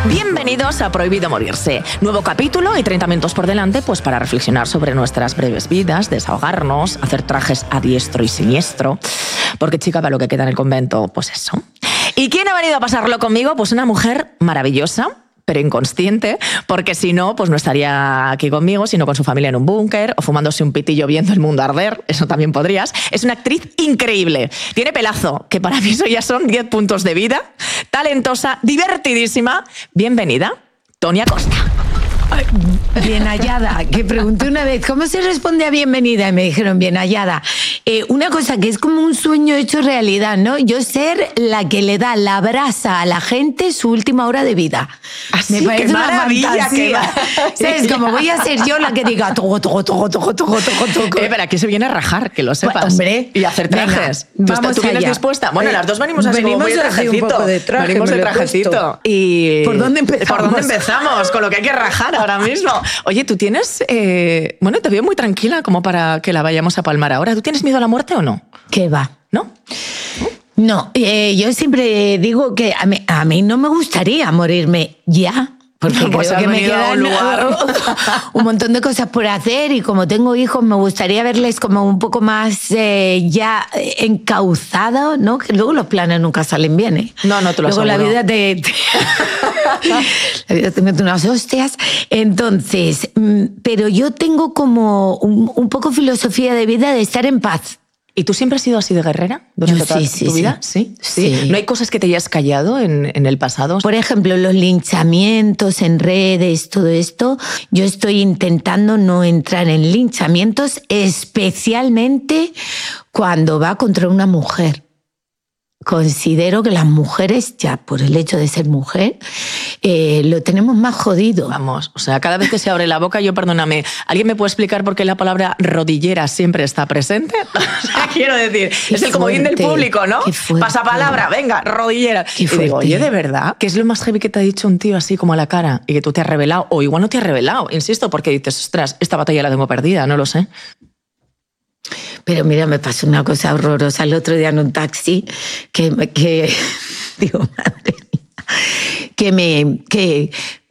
Bienvenidos a Prohibido Morirse. Nuevo capítulo y 30 minutos por delante pues para reflexionar sobre nuestras breves vidas, desahogarnos, hacer trajes a diestro y siniestro. Porque, chica, para lo que queda en el convento, pues eso. ¿Y quién ha venido a pasarlo conmigo? Pues una mujer maravillosa, pero inconsciente, porque si no, pues no estaría aquí conmigo, sino con su familia en un búnker o fumándose un pitillo viendo el mundo arder. Eso también podrías. Es una actriz increíble. Tiene pelazo, que para mí eso ya son 10 puntos de vida. Talentosa, divertidísima. Bienvenida, Toni Acosta. Bien hallada, que pregunté una vez, ¿cómo se responde a bienvenida? Y me dijeron, bien hallada. Una cosa que es como un sueño hecho realidad, ¿no? Yo ser la que le da la brasa a la gente su última hora de vida. Así, me parece una fantasía. ¿Sabes? Como voy a ser yo la que diga toco. Pero aquí se viene a rajar, que lo sepas. Hombre, y hacer trajes. Venga, ¿Tú vienes allá. dispuesta? Bueno, las dos venimos así venimos como muy de trajecito. Un poco de traje, venimos de trajecito. Y... ¿Por dónde empezamos? ¿Por dónde empezamos? Con lo que hay que rajar ahora mismo. Oye, tú tienes... bueno, te veo muy tranquila como para que la vayamos a palmar ahora. ¿Tú tienes miedo a la muerte o no? ¿Qué va? ¿No? No, yo siempre digo que a mí no me gustaría morirme ya. Porque pues creo que me quedan un montón de cosas por hacer y como tengo hijos me gustaría verles como un poco más ya encauzados, ¿no? Que luego los planes nunca salen bien, ¿eh? No te lo aseguro. Luego la vida la vida te mete unas hostias. Entonces, pero yo tengo como un poco filosofía de vida de estar en paz. ¿Y tú siempre has sido así de guerrera durante toda tu vida? Sí. ¿No hay cosas que te hayas callado en el pasado? Por ejemplo, los linchamientos en redes, todo esto. Yo estoy intentando no entrar en linchamientos, especialmente cuando va contra una mujer. Considero que las mujeres, ya por el hecho de ser mujer, lo tenemos más jodido. Vamos, o sea, cada vez que se abre la boca, yo perdóname, ¿alguien me puede explicar por qué la palabra rodillera siempre está presente? O sea, quiero decir, Qué es el comodín del público, ¿no? Pasapalabra, venga, rodillera. Y digo, oye, ¿de verdad? ¿Qué es lo más heavy que te ha dicho un tío así como a la cara y que tú te has revelado? O igual no te has revelado, insisto, porque dices, ostras, esta batalla la tengo perdida, no lo sé. Pero mira, me pasó una cosa horrorosa el otro día en un taxi que digo, madre mía, que